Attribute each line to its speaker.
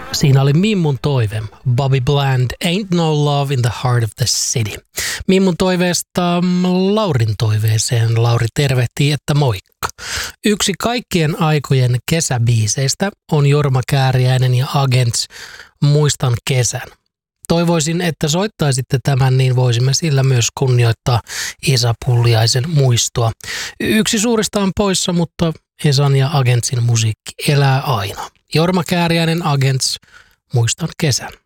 Speaker 1: Siinä oli Mimmun toive. Bobby Bland, Ain't No Love in the Heart of the City. Mimmun toiveesta Laurin toiveeseen. Lauri tervehtii, että moikka. Yksi kaikkien aikojen kesäbiiseistä on Jorma Kääriäinen ja Agents Muistan kesän. Toivoisin, että soittaisitte tämän, niin voisimme sillä myös kunnioittaa Esa Pulliaisen muistoa. Yksi suurista on poissa, mutta Esan ja Agentsin musiikki elää aina. Jorma Kääriäinen, Agents, Muistan kesän.